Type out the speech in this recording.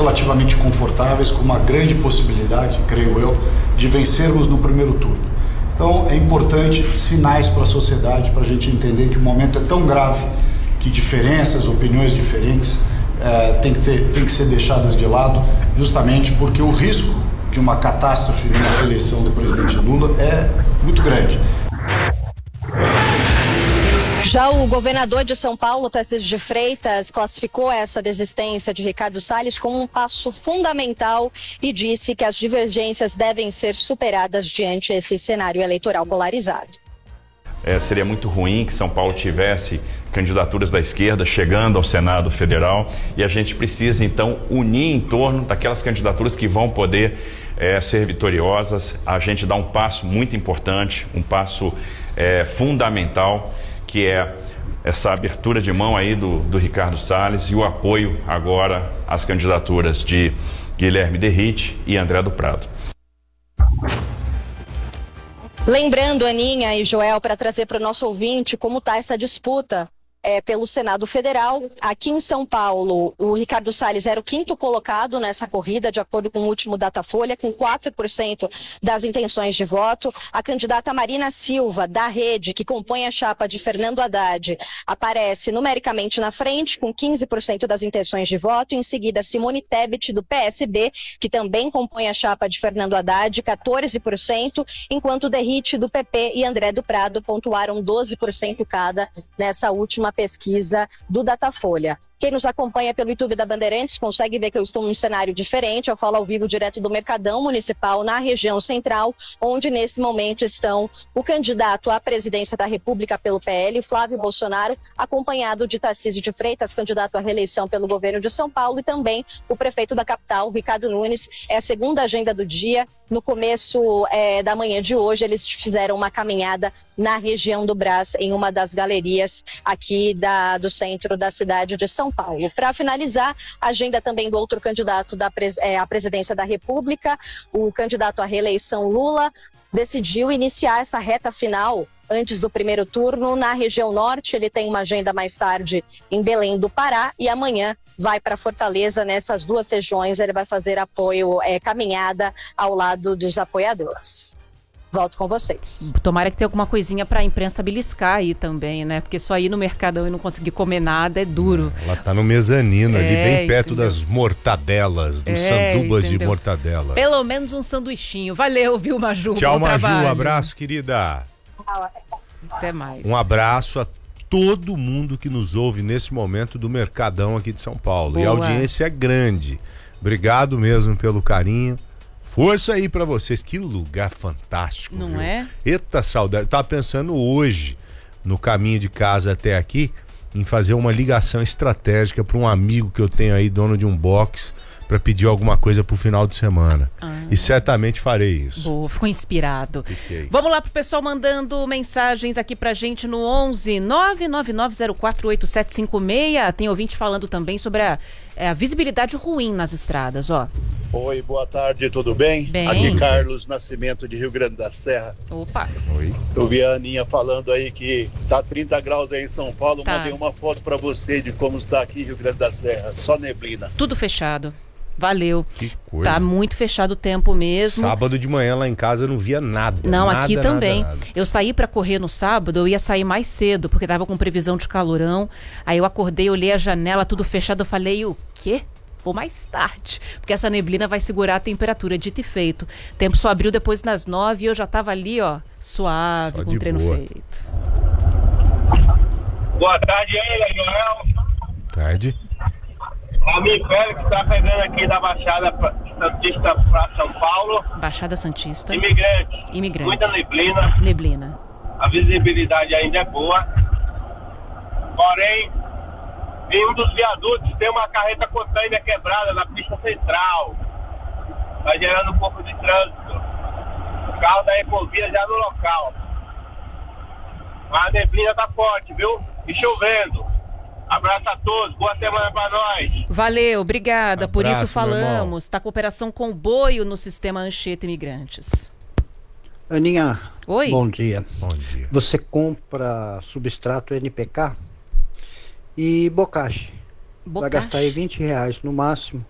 relativamente confortáveis, com uma grande possibilidade, creio eu, de vencermos no primeiro turno. Então é importante sinais para a sociedade, para a gente entender que o momento é tão grave que diferenças, opiniões diferentes tem que ser deixadas de lado, justamente porque o risco de uma catástrofe na reeleição do presidente Lula é muito grande. Já o governador de São Paulo, Tarcísio de Freitas, classificou essa desistência de Ricardo Salles como um passo fundamental e disse que as divergências devem ser superadas diante desse cenário eleitoral polarizado. Seria muito ruim que São Paulo tivesse candidaturas da esquerda chegando ao Senado Federal e a gente precisa então unir em torno daquelas candidaturas que vão poder ser vitoriosas. A gente dá um passo muito importante, um passo fundamental, que é essa abertura de mão aí do Ricardo Salles e o apoio agora às candidaturas de Guilherme Derrite e André do Prado. Lembrando, Aninha e Joel, para trazer para o nosso ouvinte como está essa disputa pelo Senado Federal. Aqui em São Paulo, o Ricardo Salles era o 5º colocado nessa corrida, de acordo com o último Datafolha, com 4% das intenções de voto. A candidata Marina Silva, da Rede, que compõe a chapa de Fernando Haddad, aparece numericamente na frente, com 15% das intenções de voto. Em seguida, Simone Tebet, do PSB, que também compõe a chapa de Fernando Haddad, 14%, enquanto Derrite, do PP, e André do Prado pontuaram 12% cada nessa última pesquisa do Datafolha. Quem nos acompanha pelo YouTube da Bandeirantes consegue ver que eu estou num cenário diferente. Eu falo ao vivo direto do Mercadão Municipal, na região central, onde nesse momento estão o candidato à presidência da República pelo PL, Flávio Bolsonaro, acompanhado de Tarcísio de Freitas, candidato à reeleição pelo governo de São Paulo, e também o prefeito da capital, Ricardo Nunes. É a segunda agenda do dia. No começo da manhã de hoje, eles fizeram uma caminhada na região do Brás, em uma das galerias aqui do centro da cidade de São Paulo. Para finalizar, a agenda também do outro candidato à presidência da República, o candidato à reeleição Lula, decidiu iniciar essa reta final antes do primeiro turno na região norte. Ele tem uma agenda mais tarde em Belém do Pará e amanhã vai para Fortaleza. Nessas duas regiões ele vai fazer apoio, caminhada ao lado dos apoiadores. Volto com vocês. Tomara que tenha alguma coisinha pra imprensa beliscar aí também, né? Porque só ir no Mercadão e não conseguir comer nada é duro. Ela tá no mezanino ali, bem perto das mortadelas, dos sandubas de mortadela. Pelo menos um sanduichinho. Valeu, viu, Maju? Tchau, Bom Maju. trabalho. Abraço, querida. Até mais. Um abraço a todo mundo que nos ouve nesse momento do Mercadão aqui de São Paulo. Boa. E a audiência é grande. Obrigado mesmo pelo carinho. Força aí pra vocês, que lugar fantástico. Não viu? é? Eita saudade, tava pensando hoje, no caminho de casa até aqui, em fazer uma ligação estratégica para um amigo que eu tenho aí, dono de um box, para pedir alguma coisa pro final de semana. E certamente farei isso. Boa, ficou inspirado. Fiquei. Vamos lá pro pessoal mandando mensagens aqui pra gente no 11 999048756. Tem ouvinte falando também sobre a visibilidade ruim nas estradas, ó. Oi, boa tarde, tudo bem? Bem. Aqui Carlos Nascimento, de Rio Grande da Serra. Opa. Oi. Eu vi a Aninha falando aí que tá 30 graus aí em São Paulo. Tá. Mandei uma foto pra você de como está aqui em Rio Grande da Serra. Só neblina. Tudo fechado. Valeu. Que coisa. Tá muito fechado o tempo mesmo. Sábado de manhã lá em casa eu não via nada. Não, nada, aqui também. nada. Eu saí pra correr no sábado, eu ia sair mais cedo, porque tava com previsão de calorão. Aí eu acordei, olhei a janela, tudo fechado, eu falei, o quê? Vou mais tarde, porque essa neblina vai segurar a temperatura, dito e feito. O tempo só abriu depois das 9 e eu já tava ali, ó, suave, Só com de o treino boa. feito. Boa tarde aí, Joel. Tarde. Amigo Félix está pegando aqui da Baixada Santista para São Paulo. Baixada Santista. Imigrantes. Muita neblina. Neblina. A visibilidade ainda é boa. Porém, em um dos viadutos tem uma carreta container quebrada na pista central. Está gerando um pouco de trânsito. O carro da Ecovia já no local. Mas a neblina tá forte, viu? E chovendo. Abraço a todos, boa semana pra nós. Valeu, obrigada. Por Abraço, isso falamos. Tá cooperação Comboio no sistema Anchieta Imigrantes. Aninha, Oi. Bom dia. Bom dia. Você compra substrato NPK e bocache. Vai gastar aí R$20 no máximo.